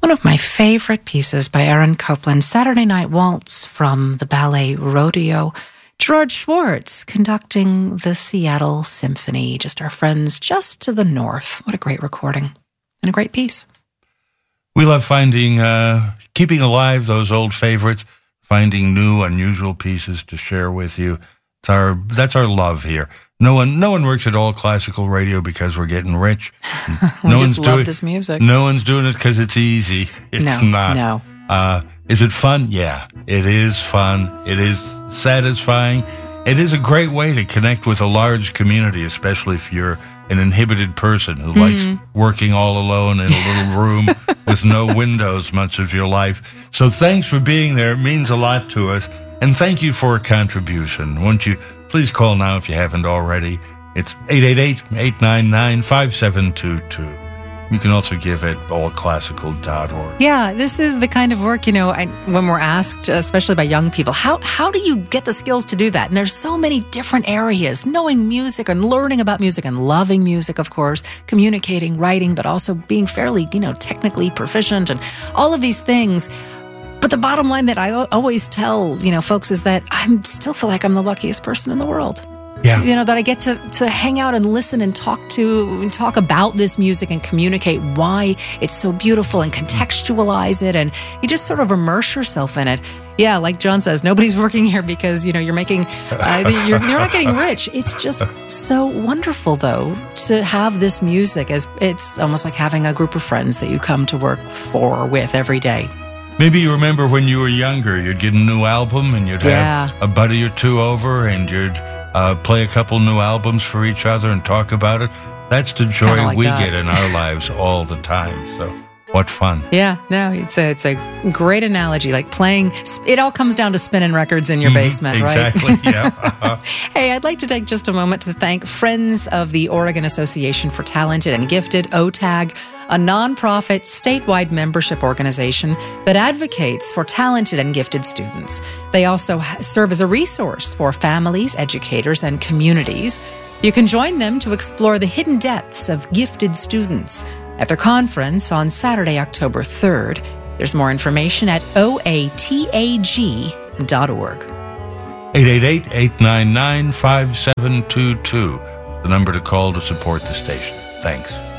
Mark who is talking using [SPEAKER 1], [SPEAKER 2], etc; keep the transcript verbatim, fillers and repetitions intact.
[SPEAKER 1] One of my favorite pieces by Aaron Copland, Saturday Night Waltz from the ballet Rodeo. Gerard Schwartz conducting the Seattle Symphony, just our friends just to the north. What a great recording and a great piece.
[SPEAKER 2] We love finding, uh, keeping alive those old favorites, finding new, unusual pieces to share with you. It's our, that's our love here. No one, no one works at All Classical Radio because we're getting rich.
[SPEAKER 1] we
[SPEAKER 2] no
[SPEAKER 1] just
[SPEAKER 2] one's
[SPEAKER 1] love
[SPEAKER 2] doing,
[SPEAKER 1] this music.
[SPEAKER 2] No one's doing it because it's easy. It's
[SPEAKER 1] no,
[SPEAKER 2] not.
[SPEAKER 1] No.
[SPEAKER 2] Uh, is it fun? Yeah, it is fun. It is satisfying. It is a great way to connect with a large community, especially if you're an inhibited person who mm-hmm. likes working all alone in a little room with no windows much of your life. So thanks for being there. It means a lot to us. And thank you for a contribution. Won't you please call now if you haven't already. It's eight eight eight, eight nine nine, five seven two two. You can also give at all classical dot org.
[SPEAKER 1] Yeah, this is the kind of work, you know, I, when we're asked, especially by young people, how how do you get the skills to do that? And there's so many different areas, knowing music and learning about music and loving music, of course, communicating, writing, but also being fairly, you know, technically proficient and all of these things. But the bottom line that I always tell, you know, folks is that I still feel like I'm the luckiest person in the world.
[SPEAKER 2] Yeah.
[SPEAKER 1] You know, that I get to, to hang out and listen and talk to and talk about this music and communicate why it's so beautiful and contextualize it. And you just sort of immerse yourself in it. Yeah, like John says, nobody's working here because, you know, you're making, uh, you're, you're not getting rich. It's just so wonderful, though, to have this music as it's almost like having a group of friends that you come to work for or with every day.
[SPEAKER 2] Maybe you remember when you were younger, you'd get a new album and you'd
[SPEAKER 1] yeah.
[SPEAKER 2] have a buddy or two over and you'd Uh, play a couple new albums for each other and talk about it. That's the
[SPEAKER 1] it's
[SPEAKER 2] joy
[SPEAKER 1] like
[SPEAKER 2] we
[SPEAKER 1] that.
[SPEAKER 2] get in our lives all the time. So what fun.
[SPEAKER 1] Yeah, no, it's a, it's a great analogy. Like playing, it all comes down to spinning records in your
[SPEAKER 2] Mm-hmm,
[SPEAKER 1] basement,
[SPEAKER 2] exactly,
[SPEAKER 1] right?
[SPEAKER 2] Exactly, yeah. Uh-huh.
[SPEAKER 1] Hey, I'd like to take just a moment to thank Friends of the Oregon Association for Talented and Gifted, O T A G, a nonprofit statewide membership organization that advocates for talented and gifted students. They also serve as a resource for families, educators, and communities. You can join them to explore the hidden depths of gifted students at their conference on Saturday, October third. There's more information at O A T A G dot org.
[SPEAKER 2] eight eight eight, eight nine nine, five seven two two, the number to call to support the station. Thanks.